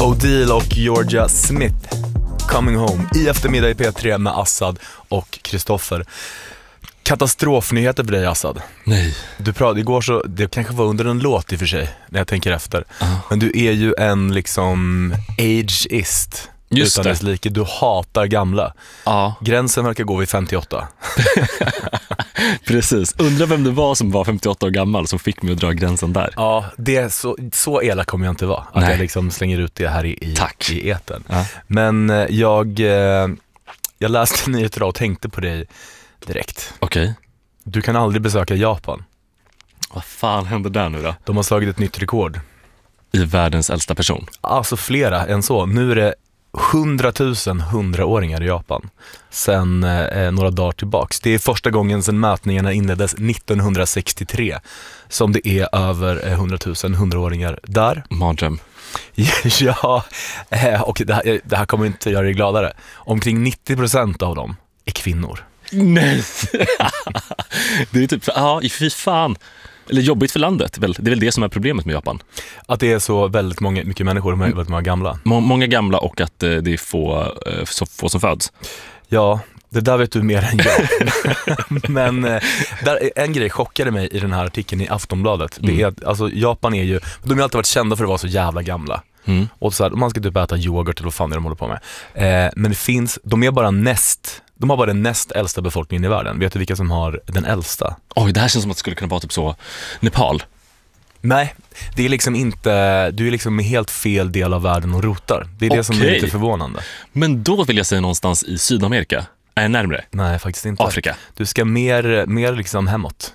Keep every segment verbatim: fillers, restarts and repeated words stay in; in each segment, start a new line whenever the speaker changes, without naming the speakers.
Odile och Georgia Smith, Coming Home, i eftermiddag i P tre med Assad och Kristoffer. Katastrofnyheter för dig, Assad.
Nej.
Du pratade igår, så det kanske var under en låt i och för sig, när jag tänker efter. Uh-huh. Men du är ju en liksom ageist.
Just
utan dess like. Du hatar gamla.
Ja.
Gränsen verkar gå vid femtioåtta.
Precis. Undrar vem det var som var femtioåtta år gammal som fick mig att dra gränsen där.
Ja, det är så, så elak kommer jag inte vara. Att Nej. jag liksom slänger ut det här i, i,
Tack.
i eten.
Ja.
Men jag, jag läste nyheter och tänkte på dig direkt.
Okej. Okay.
Du kan aldrig besöka Japan.
Vad fan händer där nu då?
De har slagit ett nytt rekord.
I världens äldsta person?
Alltså flera än så. Nu är det hundratusen hundraåringar i Japan sen eh, några dagar tillbaks. Det är första gången sedan mätningarna inleddes nittonhundrasextiotre som det är över eh, hundratusen hundraåringar där.
Mardröm.
Ja, eh, och det här, det här kommer inte göra dig gladare. Omkring nittio procent av dem är kvinnor.
Nej! Det är typ, ja, fy fan. Eller jobbigt för landet, väl? Det är väl det som är problemet med Japan.
Att det är så väldigt många, mycket människor, väldigt många gamla.
Må, många gamla och att eh, det är få, eh, så få som föds.
Ja, det där vet du mer än jag. Men eh, där, en grej chockade mig i den här artikeln i Aftonbladet. Mm. Det är, alltså, Japan är ju, de har alltid varit kända för att vara så jävla gamla. Mm. Och så här, man ska typ äta yoghurt eller vad fan är de håller på med. Eh, men det finns, de är bara näst... De har bara den näst äldsta befolkningen i världen. Vet du vilka som har den äldsta?
Oj, det här känns som att det skulle kunna vara typ så Nepal.
Nej, det är liksom inte... Du är liksom i helt fel del av världen och rotar. Det är det okay. som är lite förvånande.
Men då vill jag säga någonstans i Sydamerika. Är jag närmare?
Nej, faktiskt inte.
Afrika.
Du ska mer, mer liksom hemåt.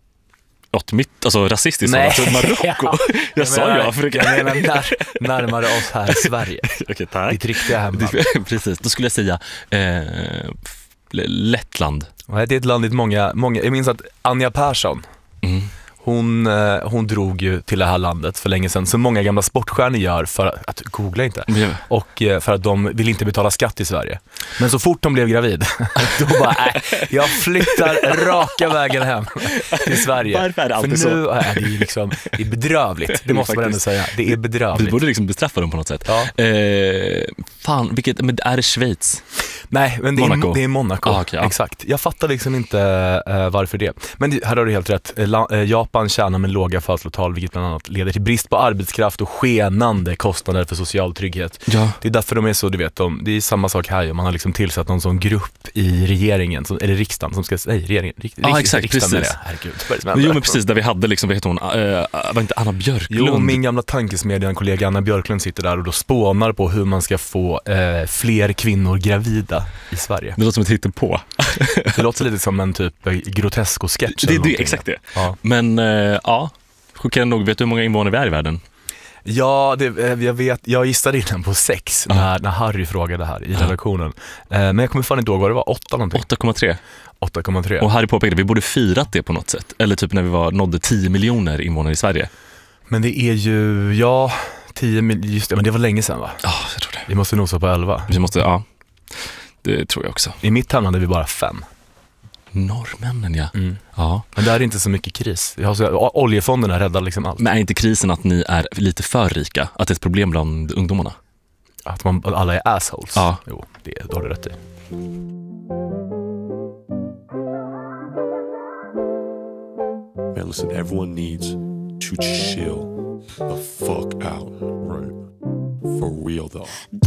Åt mitt, alltså rasistiskt alltså Marocko. Jag, jag sa ju Afrika.
Jag menar när, närmare oss här i Sverige.
Okej, tack.
Ditt riktiga hemland.
Precis, då skulle jag säga eh, Lettland.
Ja, det är ett land dit många, många... Jag minns att Anja Persson, mm. hon, hon drog ju till det här landet för länge sedan. Så många gamla sportstjärnor gör för att, att googla inte. Mm. Och för att de vill inte betala skatt i Sverige. Men så fort de blev gravid, då bara, nej, jag flyttar raka vägen hem till Sverige.
Varför är det alltid
för nu,
så?
Är det, är liksom, det är bedrövligt, det måste man ändå säga. Det är bedrövligt.
Vi borde liksom bestraffa dem på något sätt.
Ja.
Eh, fan, vilket, men är det Schweiz?
Nej, men det
Monaco.
är, det är Monaco.
Ah, okay, ja.
Exakt. Jag fattar liksom inte uh, varför det. Men det, här har du helt rätt. La, uh, Japan tjänar med låga födelsetal, vilket bland annat leder till brist på arbetskraft och skenande kostnader för social trygghet.
Ja.
Det är därför de är så, du vet, de, det är samma sak här. Man har liksom tillsatt någon sån grupp i regeringen, som, eller riksdagen, som ska, nej, regeringen, riks,
ah,
riks,
exakt,
riksdagen
precis.
är det. Herregud,
men, jo, men precis, där vi hade liksom, vad heter hon, uh, var inte Anna Björklund?
Jo, min gamla tankesmedjan kollega Anna Björklund sitter där och då spånar på hur man ska få uh, fler kvinnor gravida i Sverige.
Det låter som ett hittepå.
Det låter lite som en typ grotesko-sketch.
Det är det, exakt det. Ja. Men uh, ja, chockerande nog, vet du hur många invånare vi är i världen?
Ja, det, jag vet, jag gissade innan på sex uh. när, när Harry frågade här i uh. redaktionen. Uh, men jag kommer fan inte ihåg vad det var, åtta någonting.
åtta komma tre.
åtta komma tre.
Och Harry påpekade, vi borde firat det på något sätt. Eller typ när vi var, nådde tio miljoner invånare i Sverige.
Men det är ju, ja, tio miljoner, just det, men det var länge sedan va?
Ja, oh, jag tror det.
Vi måste nog så på elva.
Vi måste, ja. Det tror jag också.
I mitt hemland är vi bara fem.
Norrmännen, ja. Mm. Ja.
Men det är inte så mycket kris. Jag har så, oljefonderna räddar liksom allt.
Men är inte krisen att ni är lite för rika? Att det är ett problem bland ungdomarna?
Att, man, att alla är assholes?
Ja.
Jo, det då har du rätt i.
Man, listen, everyone needs to chill the fuck out, right? For real though.